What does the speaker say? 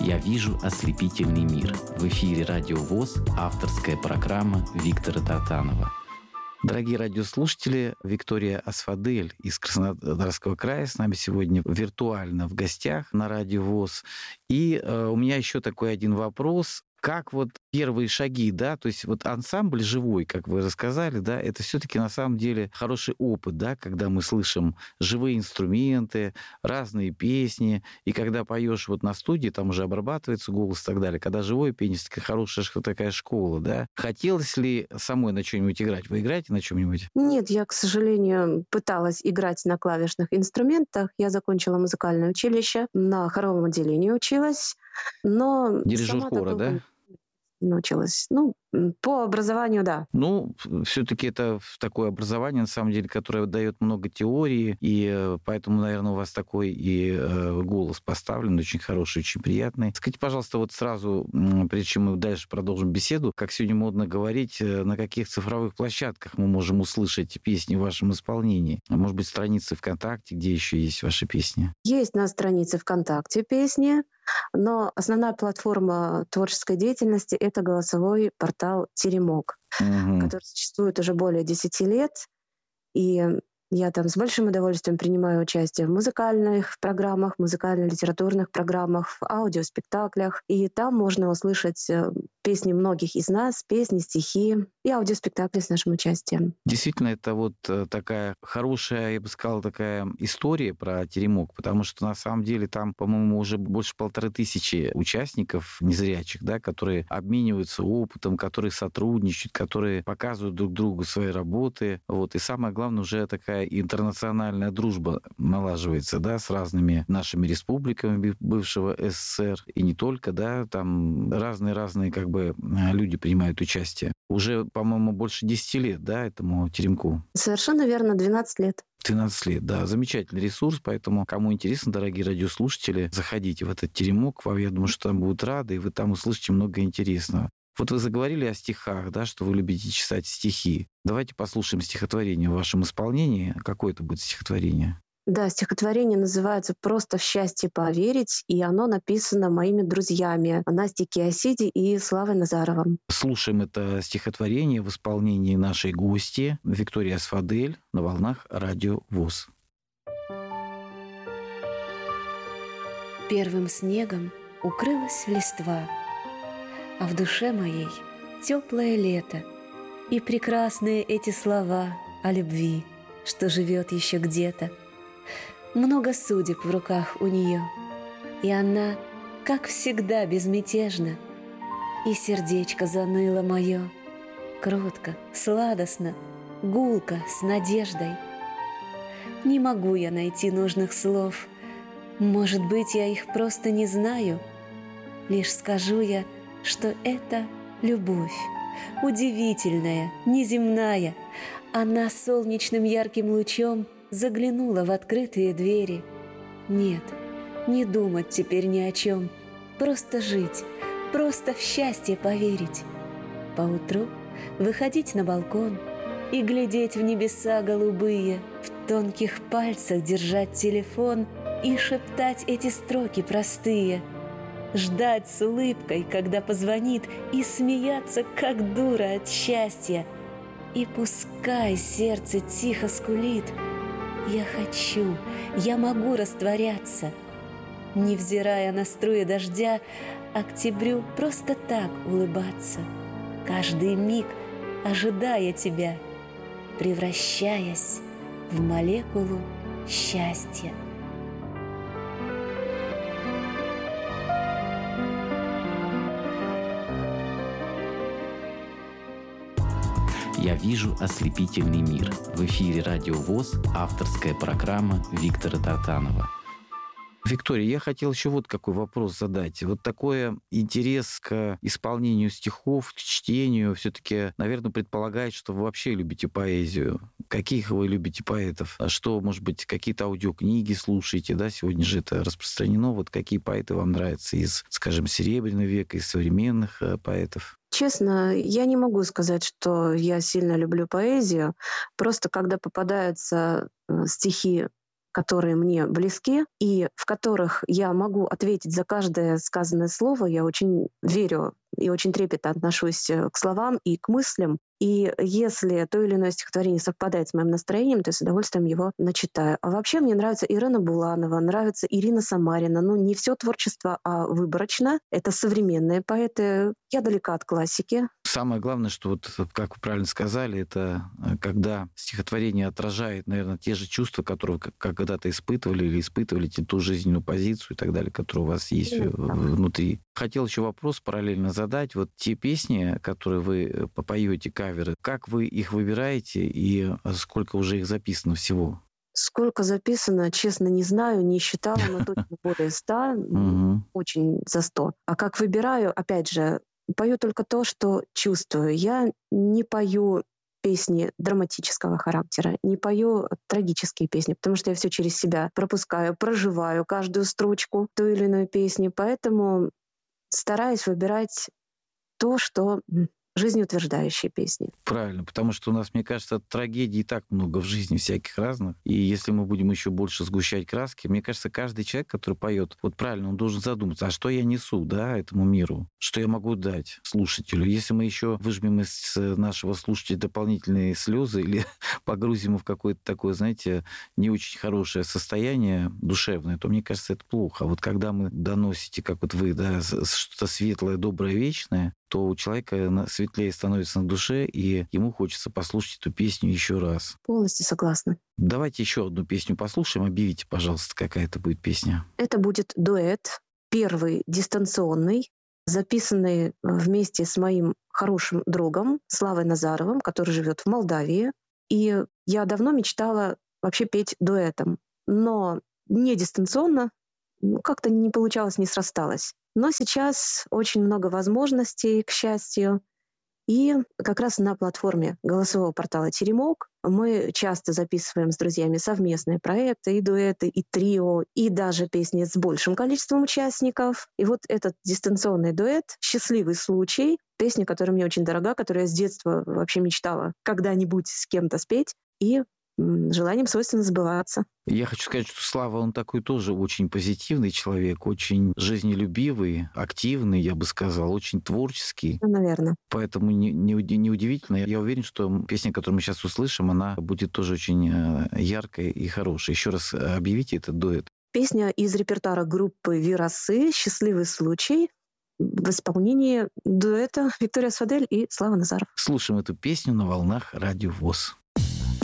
Я вижу ослепительный мир. В эфире Радио ВОС, авторская программа Виктора Тартанова. Дорогие радиослушатели, Виктория Асфадель из Краснодарского края с нами сегодня виртуально в гостях на Радио ВОС. И у меня еще такой один вопрос. Как вот первые шаги, да, то есть вот ансамбль живой, как вы рассказали, да, это все-таки на самом деле хороший опыт, да, когда мы слышим живые инструменты, разные песни, и когда поешь вот на студии, там уже обрабатывается голос и так далее, когда живое пение, это хорошая такая школа, да. Хотелось ли самой на что-нибудь играть? Вы играете на чем-нибудь? Нет, я, к сожалению, пыталась играть на клавишных инструментах. Я закончила музыкальное училище, на хоровом отделении училась, но Дирижер сама-то хора, да? толком не научилась. По образованию, да. Ну, все-таки это такое образование, на самом деле, которое дает много теории, и поэтому, наверное, у вас такой и голос поставлен, очень хороший, очень приятный. Скажите, пожалуйста, вот сразу, прежде чем мы дальше продолжим беседу, как сегодня модно говорить, на каких цифровых площадках мы можем услышать песни в вашем исполнении? Может быть, страницы ВКонтакте, где еще есть ваши песни? Есть на странице ВКонтакте песни, но основная платформа творческой деятельности — это голосовой портал «Теремок», который существует уже более 10 лет. И я там с большим удовольствием принимаю участие в музыкальных программах, музыкально-литературных программах, в аудиоспектаклях. И там можно услышать песни многих из нас, песни, стихи и аудиоспектакли с нашим участием. Действительно, это вот такая хорошая, я бы сказал, такая история про Теремок, потому что на самом деле там, по-моему, уже больше 1500 участников незрячих, да, которые обмениваются опытом, которые сотрудничают, которые показывают друг другу свои работы. Вот. И самое главное, уже такая интернациональная дружба налаживается, да, с разными нашими республиками бывшего СССР. И не только, да, там разные как бы люди принимают участие. Уже, по-моему, больше 10 лет, да, этому Теремку? Совершенно верно, 12 лет. 12 лет, да, замечательный ресурс, поэтому, кому интересно, дорогие радиослушатели, заходите в этот Теремок, я думаю, что там будут рады, и вы там услышите много интересного. Вот вы заговорили о стихах, да, что вы любите читать стихи. Давайте послушаем стихотворение в вашем исполнении. Какое это будет стихотворение? Да, стихотворение называется «Просто в счастье поверить», и оно написано моими друзьями Настей Киосиди и Славой Назаровым. Слушаем это стихотворение в исполнении нашей гости Виктории Асфадель на волнах Радио ВОС. Первым снегом укрылась листва, а в душе моей теплое лето и прекрасные эти слова о любви, что живет еще где-то. Много судеб в руках у нее, и она, как всегда, безмятежна. И сердечко заныло мое, кротко, сладостно, гулко, с надеждой. Не могу я найти нужных слов, может быть, я их просто не знаю. Лишь скажу я, что это любовь, удивительная, неземная. Она солнечным ярким лучом заглянула в открытые двери. Нет, не думать теперь ни о чем, просто жить, просто в счастье поверить. Поутру выходить на балкон и глядеть в небеса голубые, в тонких пальцах держать телефон и шептать эти строки простые, ждать с улыбкой, когда позвонит, и смеяться, как дура от счастья. И пускай сердце тихо скулит, я хочу, я могу растворяться, невзирая на струи дождя, октябрю просто так улыбаться, каждый миг ожидая тебя, превращаясь в молекулу счастья. Я вижу ослепительный мир. В эфире Радио ВОС, авторская программа Виктора Тартанова. Виктория, я хотел еще вот какой вопрос задать. Вот такой интерес к исполнению стихов, к чтению все-таки, наверное, предполагает, что вы вообще любите поэзию. Каких вы любите поэтов? А что, может быть, какие-то аудиокниги слушаете, да? Сегодня же это распространено. Вот какие поэты вам нравятся из, скажем, Серебряного века, из современных поэтов? Честно, я не могу сказать, что я сильно люблю поэзию. Просто когда попадаются стихи которые мне близки и в которых я могу ответить за каждое сказанное слово. Я очень верю и очень трепетно отношусь к словам и к мыслям. И если то или иное стихотворение совпадает с моим настроением, то я с удовольствием его начитаю. А вообще мне нравится Ирина Буланова, нравится Ирина Самарина. Ну, не все творчество, а выборочно. Это современные поэты. Я далека от классики. Самое главное, что вот, как вы правильно сказали, это когда стихотворение отражает, наверное, те же чувства, которые вы когда-то испытывали или испытывали, ту жизненную позицию и так далее, которая у вас есть внутри. Хотел еще вопрос параллельно задать. Вот те песни, которые вы попоете, каверы, как вы их выбираете и сколько уже их записано всего? Сколько записано, честно, не знаю, не считала, но точно более 100, очень за 100. А как выбираю, опять же, пою только то, что чувствую. Я не пою песни драматического характера, не пою трагические песни, потому что я все через себя пропускаю, проживаю каждую строчку той или иной песни. Поэтому стараюсь выбирать то, что жизнеутверждающие песни. Правильно, потому что у нас, мне кажется, трагедий так много в жизни всяких разных. И если мы будем еще больше сгущать краски, мне кажется, каждый человек, который поет, вот правильно, он должен задуматься, а что я несу, да, этому миру? Что я могу дать слушателю? Если мы еще выжмем из нашего слушателя дополнительные слезы или погрузим его в какое-то такое, знаете, не очень хорошее состояние душевное, то, мне кажется, это плохо. А вот когда мы доносите, как вот вы, да, что-то светлое, доброе, вечное, то у человека светлее становится на душе, и ему хочется послушать эту песню еще раз. Полностью согласна. Давайте еще одну песню послушаем. Объявите, пожалуйста, какая это будет песня. Это будет дуэт, первый дистанционный, записанный вместе с моим хорошим другом Славой Назаровым, который живет в Молдавии. И я давно мечтала вообще петь дуэтом, но не дистанционно, как-то не получалось, не срасталось. Но сейчас очень много возможностей, к счастью. И как раз на платформе голосового портала «Теремок» мы часто записываем с друзьями совместные проекты, и дуэты, и трио, и даже песни с большим количеством участников. И вот этот дистанционный дуэт «Счастливый случай», песня, которая мне очень дорога, которую я с детства вообще мечтала когда-нибудь с кем-то спеть, и желанием свойственно сбываться. Я хочу сказать, что Слава, он такой тоже очень позитивный человек, очень жизнелюбивый, активный, я бы сказал, очень творческий. Наверное. Поэтому неудивительно. Я уверен, что песня, которую мы сейчас услышим, она будет тоже очень яркой и хорошей. Еще раз объявите этот дуэт. Песня из репертуара группы «Вирасы» «Счастливый случай» в исполнении дуэта Виктория Асфадель и Слава Назаров. Слушаем эту песню на волнах Радио ВОС.